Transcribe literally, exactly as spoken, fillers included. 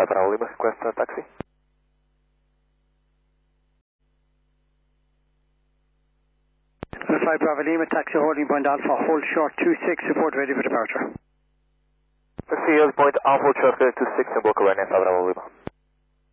five Bravo Lima, request a taxi. five Bravo Lima, taxi holding point Alpha, hold short two six, report ready for departure. Taxi, hold point Alpha, short two six, and book awareness, five Bravo Lima.